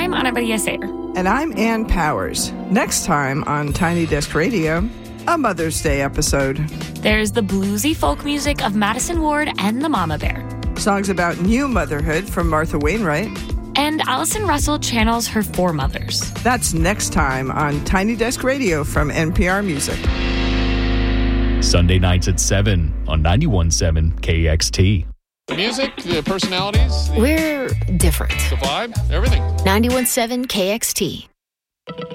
I'm Ana Maria Sayre. And I'm Ann Powers. Next time on Tiny Desk Radio, a Mother's Day episode. There's the bluesy folk music of Madison Ward and the Mama Bear. Songs about new motherhood from Martha Wainwright. And Allison Russell channels her foremothers. That's next time on Tiny Desk Radio from NPR Music. Sunday nights at 7 on 91.7 KXT. The music, the personalities. We're different. The vibe, everything. 91.7 KXT.